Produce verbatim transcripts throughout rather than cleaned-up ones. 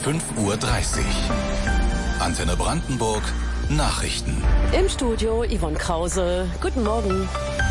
fünf Uhr dreißig. Antenne Brandenburg, Nachrichten. Im Studio Yvonne Krause. Guten Morgen.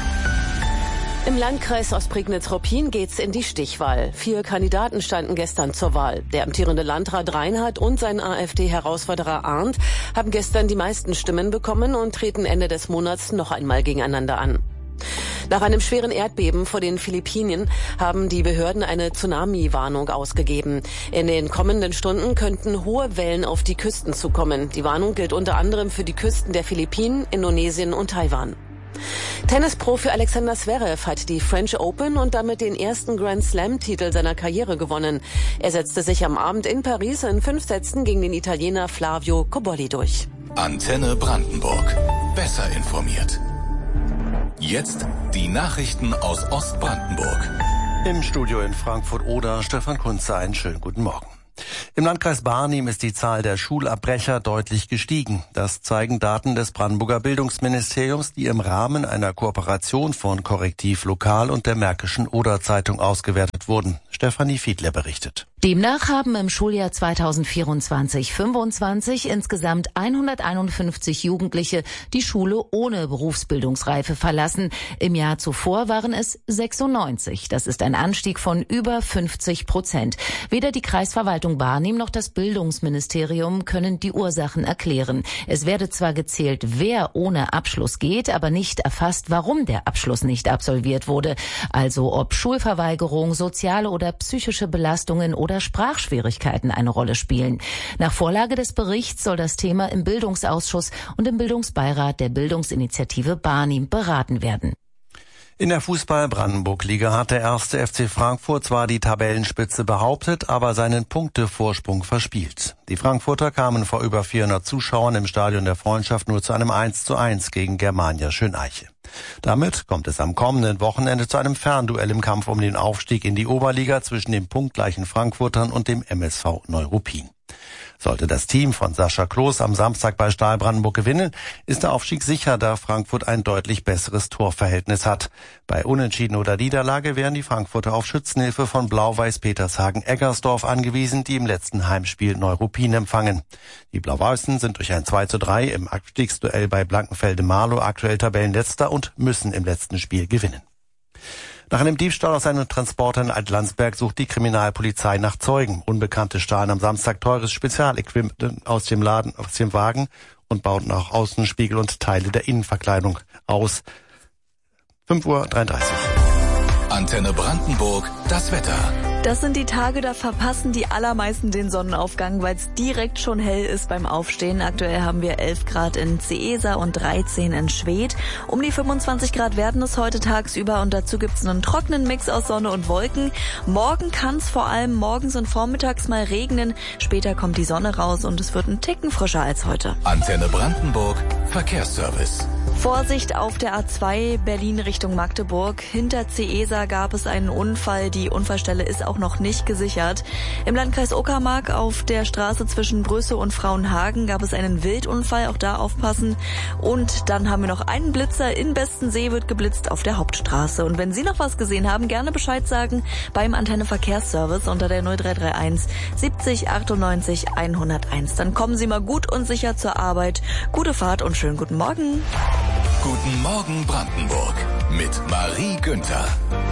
Im Landkreis Ostprignitz-Ruppin geht's in die Stichwahl. Vier Kandidaten standen gestern zur Wahl. Der amtierende Landrat Reinhardt und sein AfD-Herausforderer Arndt haben gestern die meisten Stimmen bekommen und treten Ende des Monats noch einmal gegeneinander an. Nach einem schweren Erdbeben vor den Philippinen haben die Behörden eine Tsunami-Warnung ausgegeben. In den kommenden Stunden könnten hohe Wellen auf die Küsten zukommen. Die Warnung gilt unter anderem für die Küsten der Philippinen, Indonesien und Taiwan. Tennisprofi Alexander Zverev hat die French Open und damit den ersten Grand Slam-Titel seiner Karriere gewonnen. Er setzte sich am Abend in Paris in fünf Sätzen gegen den Italiener Flavio Cobolli durch. Antenne Brandenburg. Besser informiert. Jetzt die Nachrichten aus Ostbrandenburg. Im Studio in Frankfurt-Oder Stefan Kunze, einen schönen guten Morgen. Im Landkreis Barnim ist die Zahl der Schulabbrecher deutlich gestiegen. Das zeigen Daten des Brandenburger Bildungsministeriums, die im Rahmen einer Kooperation von Korrektiv Lokal und der Märkischen Oder-Zeitung ausgewertet wurden. Stefanie Fiedler berichtet. Demnach haben im Schuljahr zweitausendvierundzwanzig fünfundzwanzig insgesamt hunderteinundfünfzig Jugendliche die Schule ohne Berufsbildungsreife verlassen. Im Jahr zuvor waren es sechsundneunzig. Das ist ein Anstieg von über fünfzig Prozent. Weder die Kreisverwaltung Barnim noch das Bildungsministerium können die Ursachen erklären. Es werde zwar gezählt, wer ohne Abschluss geht, aber nicht erfasst, warum der Abschluss nicht absolviert wurde. Also ob Schulverweigerung, soziale oder psychische Belastungen oder Sprachschwierigkeiten eine Rolle spielen. Nach Vorlage des Berichts soll das Thema im Bildungsausschuss und im Bildungsbeirat der Bildungsinitiative Barnim beraten werden. In der Fußball-Brandenburg-Liga hat der erste F C Frankfurt zwar die Tabellenspitze behauptet, aber seinen Punktevorsprung verspielt. Die Frankfurter kamen vor über vierhundert Zuschauern im Stadion der Freundschaft nur zu einem eins zu eins gegen Germania Schöneiche. Damit kommt es am kommenden Wochenende zu einem Fernduell im Kampf um den Aufstieg in die Oberliga zwischen den punktgleichen Frankfurtern und dem M S V Neuruppin. Sollte das Team von Sascha Kloß am Samstag bei Stahl Brandenburg gewinnen, ist der Aufstieg sicher, da Frankfurt ein deutlich besseres Torverhältnis hat. Bei Unentschieden oder Niederlage wären die Frankfurter auf Schützenhilfe von Blau-Weiß Petershagen-Eggersdorf angewiesen, die im letzten Heimspiel Neuruppin empfangen. Die Blau-Weißen sind durch ein zwei zu drei im Abstiegsduell bei Blankenfelde-Marlow aktuell Tabellenletzter und müssen im letzten Spiel gewinnen. Nach einem Diebstahl aus einem Transporter in Altlandsberg sucht die Kriminalpolizei nach Zeugen. Unbekannte stahlen am Samstag teures Spezialequipment aus dem Laden, aus dem Wagen und bauten auch Außenspiegel und Teile der Innenverkleidung aus. fünf Uhr dreiunddreißig. Antenne Brandenburg, das Wetter. Das sind die Tage, da verpassen die allermeisten den Sonnenaufgang, weil es direkt schon hell ist beim Aufstehen. Aktuell haben wir elf Grad in Zeesa und dreizehn in Schwedt. Um die fünfundzwanzig Grad werden es heute tagsüber und dazu gibt's einen trockenen Mix aus Sonne und Wolken. Morgen kann es vor allem morgens und vormittags mal regnen. Später kommt die Sonne raus und es wird ein Ticken frischer als heute. Antenne Brandenburg, Verkehrsservice. Vorsicht auf der A zwei Berlin Richtung Magdeburg. Hinter Zeesa gab es einen Unfall. Die Unfallstelle ist auch noch nicht gesichert. Im Landkreis Uckermark auf der Straße zwischen Brüssow und Frauenhagen gab es einen Wildunfall. Auch da aufpassen. Und dann haben wir noch einen Blitzer. In Bestensee wird geblitzt auf der Hauptstraße. Und wenn Sie noch was gesehen haben, gerne Bescheid sagen beim Antenne Verkehrsservice unter der null drei drei eins siebzig achtundneunzig hunderteins. Dann kommen Sie mal gut und sicher zur Arbeit. Gute Fahrt und schönen guten Morgen. Guten Morgen Brandenburg mit Marie Günther.